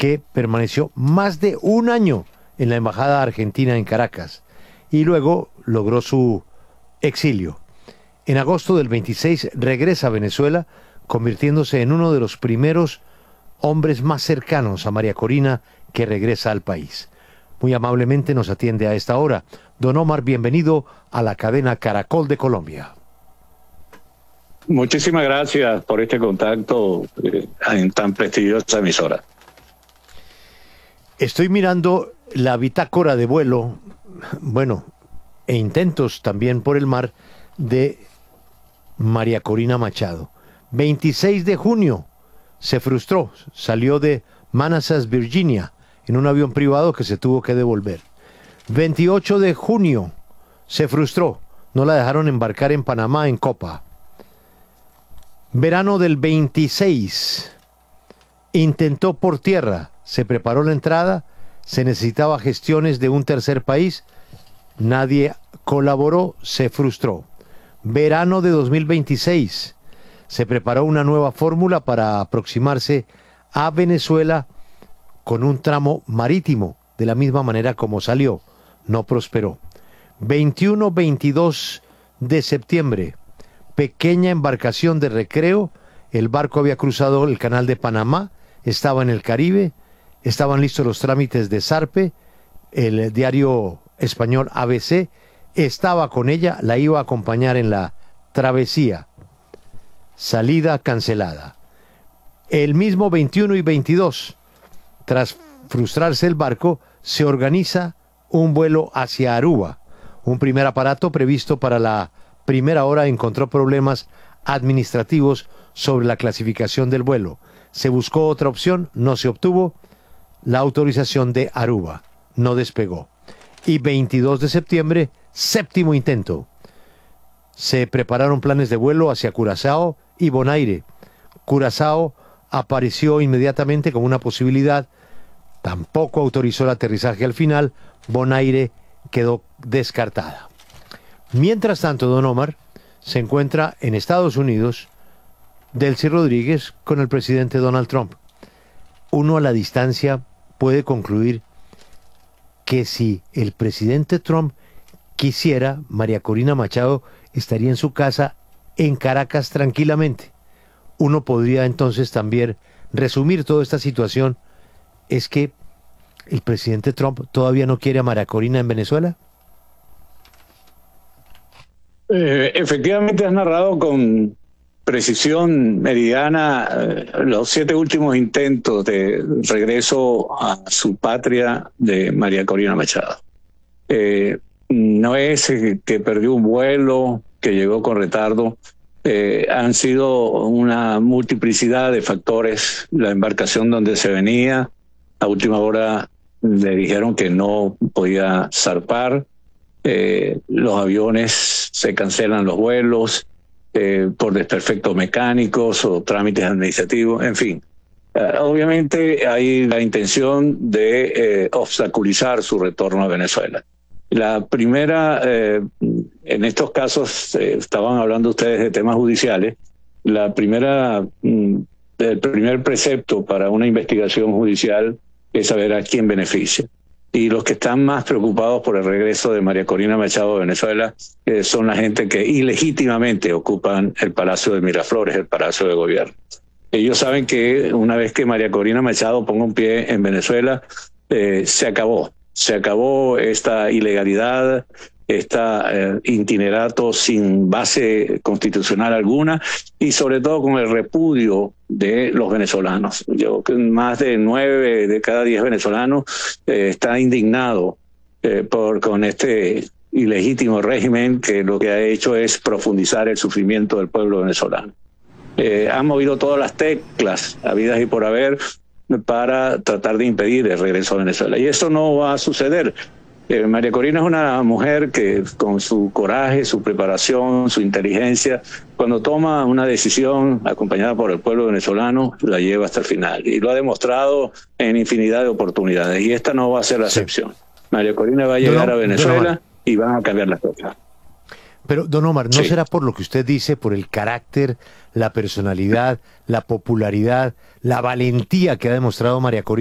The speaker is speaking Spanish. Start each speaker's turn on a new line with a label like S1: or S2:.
S1: que permaneció más de un año en la embajada argentina en Caracas y luego logró su exilio. En agosto del 26 regresa a Venezuela, convirtiéndose en uno de los primeros hombres más cercanos a María Corina que regresa al país. Muy amablemente nos atiende a esta hora. Don Omar, bienvenido a la cadena Caracol de Colombia.
S2: Muchísimas gracias por este contacto en tan prestigiosa emisora.
S1: Estoy mirando la bitácora de vuelo, e intentos también por el mar de María Corina Machado. 26 de junio se frustró, salió de Manassas, Virginia, en un avión privado que se tuvo que devolver. 28 de junio se frustró, no la dejaron embarcar en Panamá en Copa. Verano del 26, intentó por tierra, se preparó la entrada, se necesitaba gestiones de un tercer país, nadie colaboró, se frustró. Verano de 2026, se preparó una nueva fórmula para aproximarse a Venezuela con un tramo marítimo, de la misma manera como salió, no prosperó. 21-22 de septiembre, pequeña embarcación de recreo, el barco había cruzado el canal de Panamá, estaba en el Caribe, estaban listos los trámites de Sarpe, el diario español ABC estaba con ella, la iba a acompañar en la travesía. Salida cancelada. El mismo 21 y 22, tras frustrarse el barco, se organiza un vuelo hacia Aruba. Un primer aparato previsto para la primera hora encontró problemas administrativos sobre la clasificación del vuelo. Se buscó otra opción, no se obtuvo. La autorización de Aruba no despegó. Y 22 de septiembre, séptimo intento. Se prepararon planes de vuelo hacia Curazao y Bonaire. Curazao apareció inmediatamente como una posibilidad. Tampoco autorizó el aterrizaje al final. Bonaire quedó descartada. Mientras tanto, don Omar se encuentra en Estados Unidos, Delcy Rodríguez, con el presidente Donald Trump. Uno a la distancia puede concluir que si el presidente Trump quisiera, María Corina Machado estaría en su casa en Caracas tranquilamente. Uno podría entonces también resumir toda esta situación. ¿Es que el presidente Trump todavía no quiere a María Corina en Venezuela?
S2: Efectivamente has narrado con precisión meridiana los 7 últimos intentos de regreso a su patria de María Corina Machado. No es que perdió un vuelo, que llegó con retardo. Han sido una multiplicidad de factores. La embarcación donde se venía, a última hora le dijeron que no podía zarpar. Los aviones se cancelan los vuelos por desperfectos mecánicos o trámites administrativos, en fin. Obviamente hay la intención de obstaculizar su retorno a Venezuela. La primera, en estos casos, estaban hablando ustedes de temas judiciales, el primer precepto para una investigación judicial es saber a quién beneficia. Y los que están más preocupados por el regreso de María Corina Machado a Venezuela son la gente que ilegítimamente ocupan el Palacio de Miraflores, el Palacio de Gobierno. Ellos saben que una vez que María Corina Machado ponga un pie en Venezuela, se acabó esta ilegalidad, este itinerato sin base constitucional alguna y sobre todo con el repudio de los venezolanos. Más de 9 de cada 10 venezolanos está indignado con este ilegítimo régimen que lo que ha hecho es profundizar el sufrimiento del pueblo venezolano. Han movido todas las teclas habidas y por haber para tratar de impedir el regreso a Venezuela. Y eso no va a suceder. María Corina es una mujer que con su coraje, su preparación, su inteligencia, cuando toma una decisión acompañada por el pueblo venezolano, la lleva hasta el final. Y lo ha demostrado en infinidad de oportunidades. Y esta no va a ser la excepción. María Corina va a llegar a Venezuela y van a cambiar las cosas.
S1: Pero, don Omar, ¿no será por lo que usted dice, por el carácter, la personalidad, la popularidad, la valentía que ha demostrado María Corina?